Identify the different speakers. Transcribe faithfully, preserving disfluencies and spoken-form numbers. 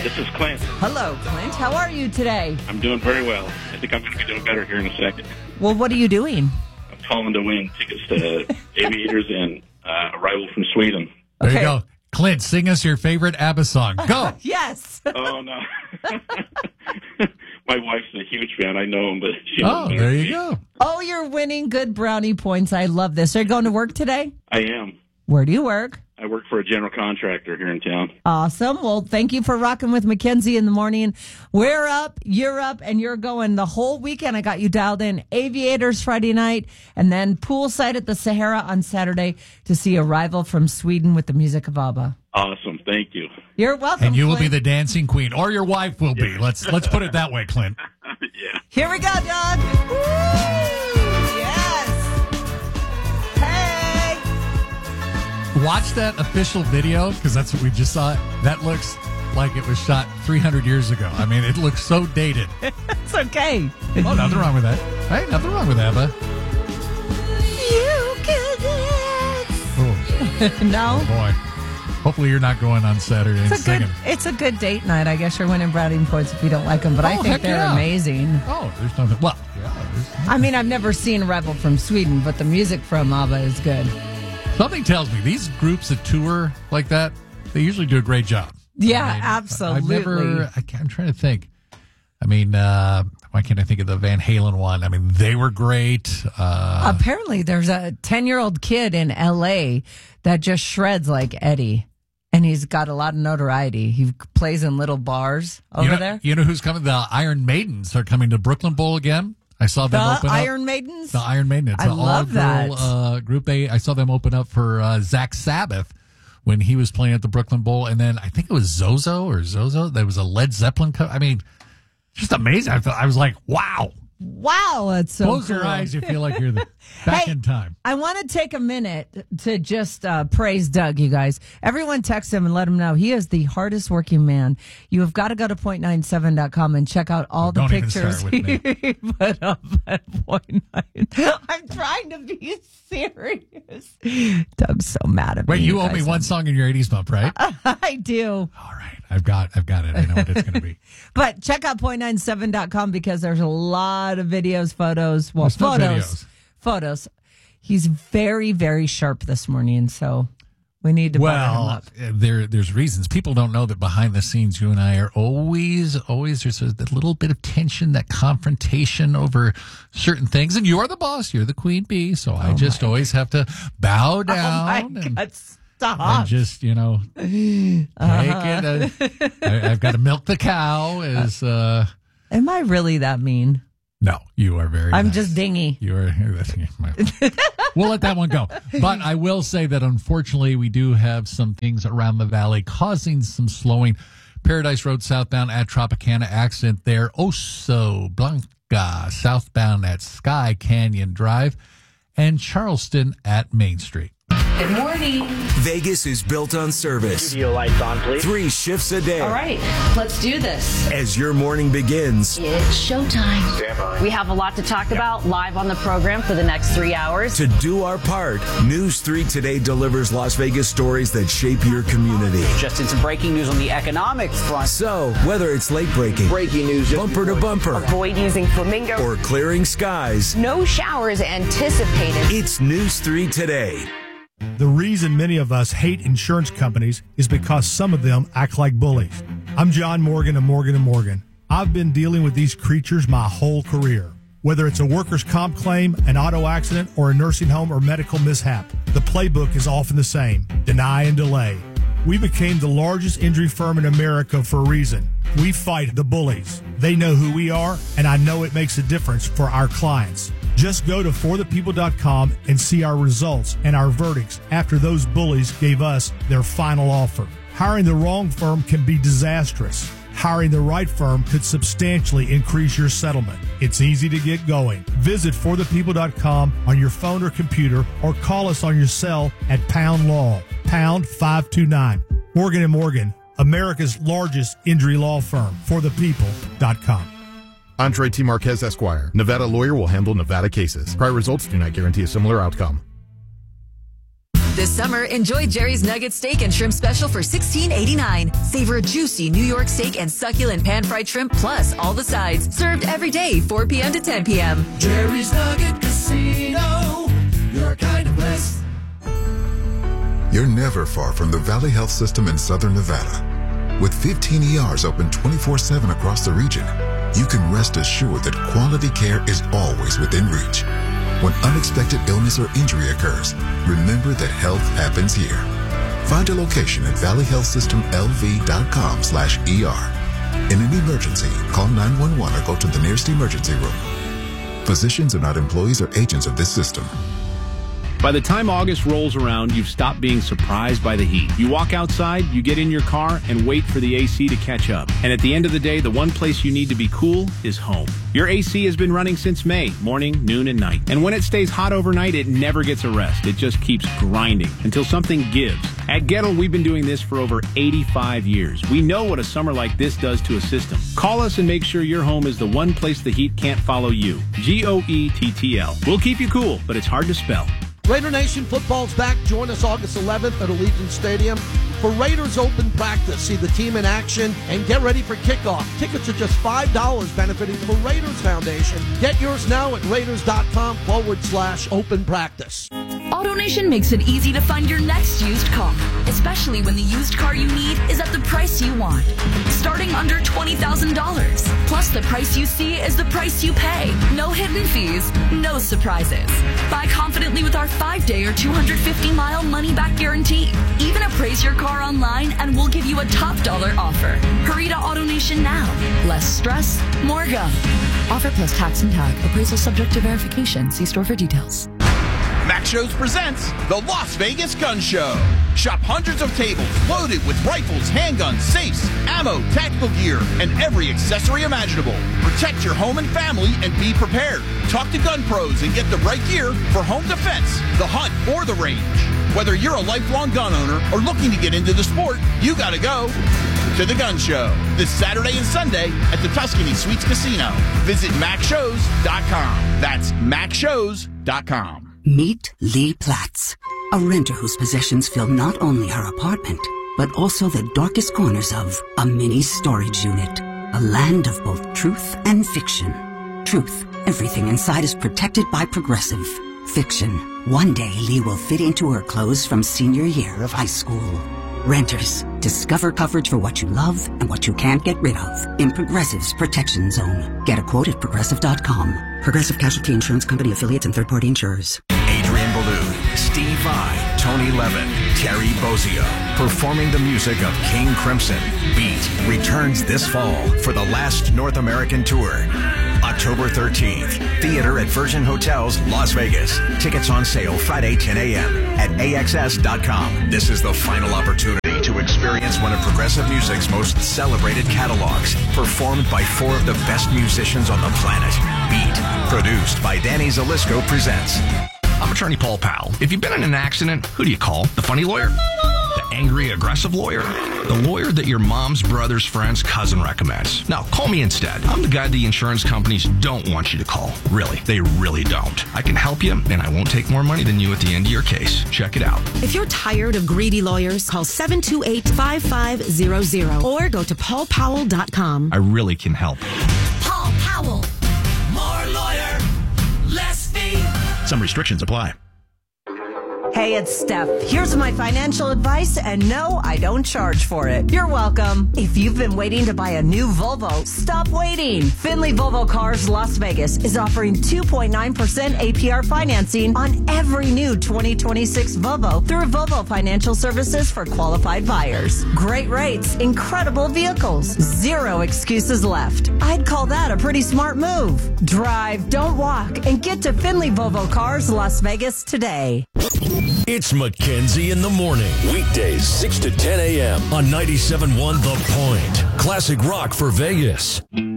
Speaker 1: This is Clint.
Speaker 2: Hello, Clint. How are you today?
Speaker 1: I'm doing very well. I think I'm going to be doing better here in a second.
Speaker 2: Well, what are you doing?
Speaker 1: I'm calling to win tickets to Aviators and uh, Arrival from Sweden.
Speaker 3: There
Speaker 2: Okay.
Speaker 3: you go. Clint, sing us your favorite ABBA song. Go.
Speaker 2: Yes.
Speaker 1: Oh, no. My wife's a huge fan. I know him, but she
Speaker 3: Oh,
Speaker 1: knows
Speaker 3: there
Speaker 1: better
Speaker 3: you
Speaker 1: than me.
Speaker 3: go.
Speaker 2: Oh, you're winning good brownie points. I love this. Are you going to work today?
Speaker 1: I am.
Speaker 2: Where do you work?
Speaker 1: I work for a general contractor here in town.
Speaker 2: Awesome. Well, thank you for rocking with Mackenzie in the morning. We're up, you're up, and you're going the whole weekend. I got you dialed in. Aviators Friday night, and then poolside at the Sahara on Saturday to see Arrival from Sweden with the music of ABBA.
Speaker 1: Awesome. Thank you.
Speaker 2: You're welcome.
Speaker 3: And you will be
Speaker 2: Clint.
Speaker 3: the dancing queen, or your wife will be. Let's let's put it that way, Clint.
Speaker 1: Yeah.
Speaker 2: Here we go, Doug. Woo! Yes. Hey.
Speaker 3: Watch that official video, because that's what we just saw. That looks like it was shot three hundred years ago. I mean, it looks so dated.
Speaker 2: It's okay.
Speaker 3: Oh, nothing wrong with that. Hey, nothing wrong with ABBA.
Speaker 2: You can dance.
Speaker 3: Oh,
Speaker 2: No.
Speaker 3: oh boy. Hopefully you're not going on Saturday and
Speaker 2: It's a, good,
Speaker 3: singing.
Speaker 2: it's a good date night. I guess you're winning brownie points if you don't like them, but I
Speaker 3: Oh,
Speaker 2: think
Speaker 3: heck
Speaker 2: they're
Speaker 3: yeah.
Speaker 2: amazing.
Speaker 3: Oh, there's nothing. Well, yeah, there's
Speaker 2: I mean, I've never seen Rebel from Sweden, but the music from ABBA is good.
Speaker 3: something tells me these groups that tour like that, they usually do a great job.
Speaker 2: Yeah,
Speaker 3: I mean,
Speaker 2: absolutely.
Speaker 3: I've never, I can't, I'm trying to think. I mean, uh, why can't I think of the Van Halen one? I mean, they were great. Uh,
Speaker 2: Apparently, there's a ten-year-old kid in L A that just shreds like Eddie, and he's got a lot of notoriety. He plays in little bars over
Speaker 3: you know,
Speaker 2: there.
Speaker 3: You know who's coming? The Iron Maidens are coming to Brooklyn Bowl again. I saw them
Speaker 2: The
Speaker 3: open up.
Speaker 2: Iron Maidens?
Speaker 3: The Iron Maiden. It's
Speaker 2: I
Speaker 3: an
Speaker 2: love
Speaker 3: all-girl
Speaker 2: that.
Speaker 3: uh, group. They I saw them open up for uh, Zach Sabbath when he was playing at the Brooklyn Bowl, and then I think it was Zozo or Zozo. There was a Led Zeppelin. Co- I mean, just amazing. I felt I was like, wow.
Speaker 2: Wow, that's so
Speaker 3: Close
Speaker 2: cool.
Speaker 3: your eyes. You feel like you're the, back
Speaker 2: Hey,
Speaker 3: in time.
Speaker 2: I want to take a minute to just uh, praise Doug, you guys. Everyone text him and let him know he is the hardest working man. You have got to go to point nine seven dot com and check out all
Speaker 3: Oh,
Speaker 2: the
Speaker 3: don't even
Speaker 2: pictures
Speaker 3: start with me.
Speaker 2: he put up at point nine. I'm trying to be serious. Doug's so mad at
Speaker 3: Wait,
Speaker 2: me.
Speaker 3: you owe me
Speaker 2: guys.
Speaker 3: one song in your eighties bump, right?
Speaker 2: I do.
Speaker 3: All right, I've got, I've got it. I know what it's going to be.
Speaker 2: But check out point nine seven dot com because there's a lot of videos, photos, well,
Speaker 3: There's no
Speaker 2: photos,
Speaker 3: videos.
Speaker 2: photos. He's very, very sharp this morning, so we need to butter him
Speaker 3: Well,
Speaker 2: up.
Speaker 3: uh, there, there's reasons. People don't know that behind the scenes, you and I are always, always, there's a little bit of tension, that confrontation over certain things. And you are the boss. You're the queen bee. So I just always have to bow
Speaker 2: Oh
Speaker 3: down.
Speaker 2: my
Speaker 3: and,
Speaker 2: God, stop.
Speaker 3: and just, you know, take
Speaker 2: Uh-huh.
Speaker 3: it. Uh, I, I've got to milk the cow. Is uh,
Speaker 2: Am I really that mean?
Speaker 3: no, you are very
Speaker 2: I'm
Speaker 3: nice.
Speaker 2: just dingy.
Speaker 3: You are. We'll let that one go. But I will say that unfortunately, we do have some things around the valley causing some slowing. Paradise Road southbound at Tropicana, accident there. Oso Blanca southbound at Sky Canyon Drive, and Charleston at Main Street.
Speaker 4: Good morning.
Speaker 5: Vegas is built on service.
Speaker 6: Studio lights on, please.
Speaker 5: Three shifts a day.
Speaker 4: All right, let's do this.
Speaker 5: As your morning begins,
Speaker 4: It's showtime.
Speaker 6: Stand by.
Speaker 4: We have a lot to talk about live on the program for the next three hours.
Speaker 5: to do our part, News three Today delivers Las Vegas stories that shape your community.
Speaker 7: Just in some breaking news on the economic front.
Speaker 5: So, whether it's late breaking,
Speaker 6: Breaking news. just
Speaker 5: bumper to
Speaker 6: before-
Speaker 5: bumper,
Speaker 8: Avoid using flamingo.
Speaker 5: or clearing skies,
Speaker 8: No showers anticipated.
Speaker 5: it's News three Today.
Speaker 9: The reason many of us hate insurance companies is because some of them act like bullies. I'm John Morgan of Morgan and Morgan. I've been dealing with these creatures my whole career. Whether it's a workers' comp claim, an auto accident, or a nursing home or medical mishap, the playbook is often the same: deny and delay. We became the largest injury firm in America for a reason. We fight the bullies. They know who we are, and I know it makes a difference for our clients. Just go to for the people dot com and see our results and our verdicts after those bullies gave us their final offer. Hiring the wrong firm can be disastrous. Hiring the right firm could substantially increase your settlement. It's easy to get going. Visit for the people dot com on your phone or computer, or call us on your cell at pound law, pound five two nine. Morgan and Morgan, America's largest injury law firm. for the people dot com.
Speaker 10: Andre T. Marquez, Esquire. Nevada lawyer will handle Nevada cases. Prior results do not guarantee a similar outcome.
Speaker 6: This summer, enjoy Jerry's Nugget Steak and Shrimp Special for sixteen eighty-nine. Savor a juicy New York steak and succulent pan-fried shrimp, plus all the sides. Served every day, four p.m. to ten p.m.
Speaker 11: Jerry's Nugget Casino, your kind of bliss.
Speaker 12: You're never far from the Valley Health System in Southern Nevada. With fifteen E Rs open twenty-four seven across the region, you can rest assured that quality care is always within reach. When unexpected illness or injury occurs, remember that health happens here. Find a location at valley health system l v dot com slash E R. In an emergency, call nine one one or go to the nearest emergency room. Physicians are not employees or agents of this system.
Speaker 13: By the time August rolls around, you've stopped being surprised by the heat. You walk outside, you get in your car, and wait for the A C to catch up. And at the end of the day, the one place you need to be cool is home. Your A C has been running since May, morning, noon, and night. And when it stays hot overnight, it never gets a rest. It just keeps grinding until something gives. At Gettle, we've been doing this for over eighty-five years. We know what a summer like this does to a system. Call us and make sure your home is the one place the heat can't follow you. G O E T T L. We'll keep you cool, but it's hard to spell.
Speaker 14: Raider Nation football's back. Join us August eleventh at Allegiant Stadium for Raiders Open Practice. See the team in action and get ready for kickoff. Tickets are just five dollars, benefiting the Raiders Foundation. Get yours now at raiders.com forward slash open practice.
Speaker 6: AutoNation makes it easy to find your next used car, especially when the used car you need is at the price you want. Starting under twenty thousand dollars. Plus, the price you see is the price you pay. No hidden fees, no surprises. Buy confidently with our five-day or two hundred fifty mile money-back guarantee. Even appraise your car online and we'll give you a top dollar offer. Hurry to AutoNation now. Less stress, more go. Offer plus tax and tag. Appraisal subject to verification. See store for details.
Speaker 15: Mac Shows presents the Las Vegas Gun Show. Shop hundreds of tables loaded with rifles, handguns, safes, ammo, tactical gear, and every accessory imaginable. Protect your home and family and be prepared. Talk to gun pros and get the right gear for home defense, the hunt, or the range. Whether you're a lifelong gun owner or looking to get into the sport, you gotta go to the Gun Show this Saturday and Sunday at the Tuscany Suites Casino. Visit mac shows dot com. That's mac shows dot com.
Speaker 16: Meet Lee Platts, a renter whose possessions fill not only her apartment, but also the darkest corners of a mini storage unit. A land of both truth and fiction. Truth, everything inside is protected by Progressive. Fiction, one day Lee will fit into her clothes from senior year of high school. Renters, discover coverage for what you love and what you can't get rid of in Progressive's Protection Zone. Get a quote at progressive dot com. Progressive Casualty Insurance Company affiliates and third-party insurers.
Speaker 17: Adrian Ballou, Steve Vai, Tony Levin, Terry Bozzio, performing the music of King Crimson. Beat returns this fall for the last North American tour. October thirteenth, theater at Virgin Hotels, Las Vegas. Tickets on sale Friday, ten a.m. at A X S dot com. This is the final opportunity to experience one of Progressive Music's most celebrated catalogs, performed by four of the best musicians on the planet. Beat, produced by Danny Zalisco, presents.
Speaker 18: I'm attorney Paul Powell. If you've been in an accident, who do you call? The funny lawyer? The angry, aggressive lawyer? The lawyer that your mom's brother's friend's cousin recommends? No, call me instead. I'm the guy the insurance companies don't want you to call. Really, they really don't. I can help you, and I won't take more money than you at the end of your case. Check it out.
Speaker 19: If you're tired of greedy lawyers, call seven two eight, five five zero zero or go to paul powell dot com.
Speaker 18: I really can help.
Speaker 11: Paul Powell. More lawyer, less fee.
Speaker 18: Some restrictions apply.
Speaker 2: Hey, it's Steph. Here's my financial advice, and no, I don't charge for it. You're welcome. If you've been waiting to buy a new Volvo, stop waiting. Finley Volvo Cars Las Vegas is offering two point nine percent A P R financing on every new twenty twenty-six Volvo through Volvo Financial Services for qualified buyers. Great rates, incredible vehicles, zero excuses left. I'd call that a pretty smart move. Drive, don't walk, and get to Finley Volvo Cars Las Vegas today.
Speaker 20: It's Mackenzie in the morning. Weekdays, six to ten a.m. on ninety-seven point one The Point. Classic rock for Vegas.